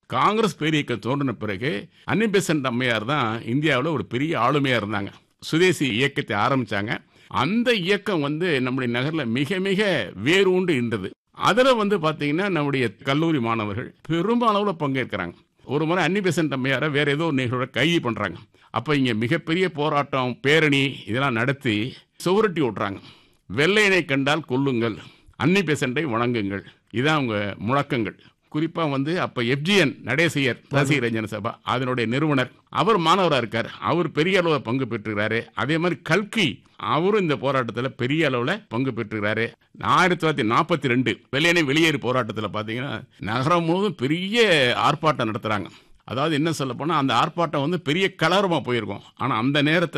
காங்கிரஸ் பேரியக்கம் தோன்றின பிறகு அன்னி பெசன்ட் அம்மையார் தான் இந்தியாவில் ஒரு பெரிய ஆளுமையா இருந்தாங்க. சுதேசி இயக்கத்தை ஆரம்பிச்சாங்க. அந்த இயக்கம் நம்முடைய நகர்ல மிக மிக வேரூண்டு இருந்தது. அதுல பாத்தீங்கன்னா நம்முடைய கல்லூரி மாணவர்கள் பெரும்பாலான பங்கேற்கிறாங்க. ஒரு முறை அன்னி பெசன்ட் அம்மையாரை வேற ஏதோ ஒரு நிகழ்வுல கைது பண்றாங்க. அப்ப இங்க மிகப்பெரிய போராட்டம், பேரணி இதெல்லாம் நடத்தி சுவரட்டி விட்டுறாங்க. வெள்ளையனை கண்டால் கொல்லுங்கள், அன்னி பெசன்ட்டை வணங்குங்கள், இதான் அவங்க முழக்கங்கள். குறிப்பா அப்ப எஃப்ஜிஎன் நடேசையர் ரசிக ரஞ்சன சபா அதனுடைய நிறுவனர், அவர் மாணவராக இருக்கார். அவர் பெரிய அளவில் பங்கு பெற்றுகிறாரு. அதே மாதிரி கல்கி அவரும் இந்த போராட்டத்தில் பெரிய அளவில் பங்கு பெற்றுகிறாரு. 1942 வெள்ளையனை வெளியேறு போராட்டத்தில் பார்த்தீங்கன்னா நகரம் முழுவதும் பெரிய ஆர்ப்பாட்டம் நடத்துறாங்க. அதாவது என்ன சொல்ல போனா அந்த ஆர்ப்பாட்டம் பெரிய கலவரமா போயிருக்கும். ஆனா அந்த நேரத்தில்